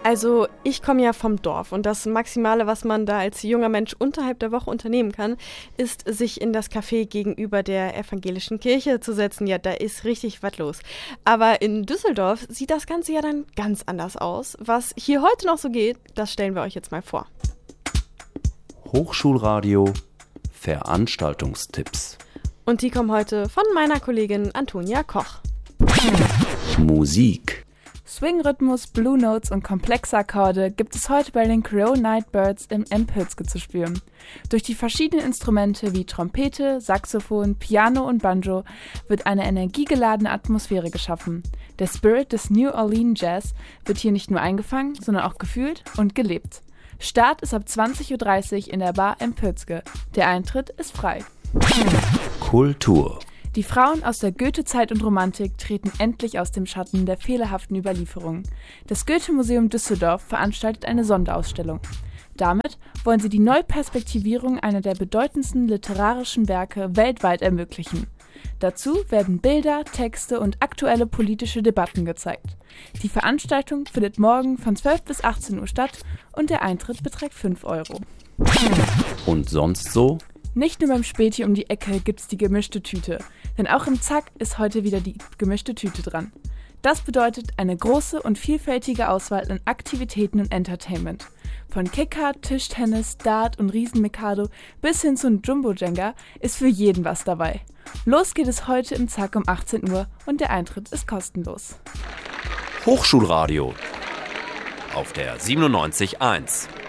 Also ich komme ja vom Dorf und das Maximale, was man da als junger Mensch unterhalb der Woche unternehmen kann, ist, sich in das Café gegenüber der evangelischen Kirche zu setzen. Ja, da ist richtig was los. Aber in Düsseldorf sieht das Ganze ja dann ganz anders aus. Was hier heute noch so geht, das stellen wir euch jetzt mal vor. Hochschulradio Veranstaltungstipps. Und die kommen heute von meiner Kollegin Antonia Koch. Musik. Swing-Rhythmus, Blue Notes und komplexe Akkorde gibt es heute bei den Crow Nightbirds im Empölzke zu spüren. Durch die verschiedenen Instrumente wie Trompete, Saxophon, Piano und Banjo wird eine energiegeladene Atmosphäre geschaffen. Der Spirit des New Orleans Jazz wird hier nicht nur eingefangen, sondern auch gefühlt und gelebt. Start ist ab 20:30 Uhr in der Bar Empölzke. Der Eintritt ist frei. Kultur. Die Frauen aus der Goethe-Zeit und Romantik treten endlich aus dem Schatten der fehlerhaften Überlieferung. Das Goethe-Museum Düsseldorf veranstaltet eine Sonderausstellung. Damit wollen sie die Neuperspektivierung einer der bedeutendsten literarischen Werke weltweit ermöglichen. Dazu werden Bilder, Texte und aktuelle politische Debatten gezeigt. Die Veranstaltung findet morgen von 12 bis 18 Uhr statt und der Eintritt beträgt 5 Euro. Und sonst so? Nicht nur beim Späti um die Ecke gibt's die gemischte Tüte, denn auch im Zack ist heute wieder die gemischte Tüte dran. Das bedeutet eine große und vielfältige Auswahl an Aktivitäten und Entertainment. Von Kicker, Tischtennis, Dart und Riesenmikado bis hin zu Jumbo-Jenga ist für jeden was dabei. Los geht es heute im Zack um 18 Uhr und der Eintritt ist kostenlos. Hochschulradio auf der 97.1.